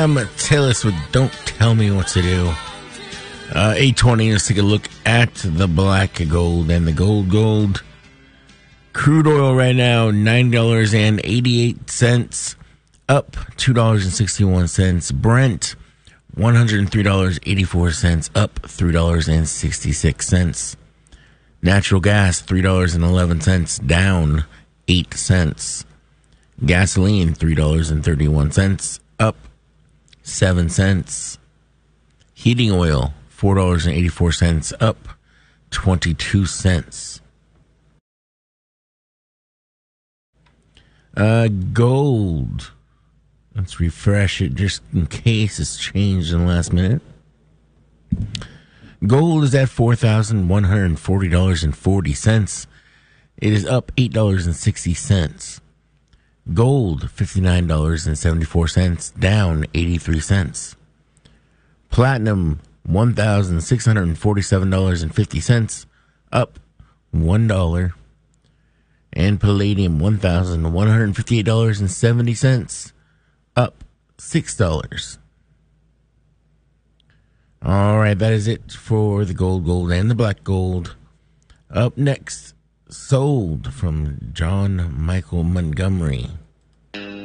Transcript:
Tillis with Don't Tell Me What to Do. 8:20, let's take a look at the black gold and the gold. Crude oil right now, $9.88, up $2.61. Brent, $103.84, up $3.66. Natural gas, $3.11, down 8 cents. Gasoline, $3.31, up 7 cents. Heating oil, $4.84, up 22 cents. Gold. Let's refresh it just in case it's changed in the last minute. Gold is at $4,140.40. It is up $8.60. Gold, $59.74, down 83 cents. Platinum, $1,647.50, up $1. And palladium, $1,158.70, up $6. All right, that is it for the gold, and the black gold. Up next, Sold from John Michael Montgomery.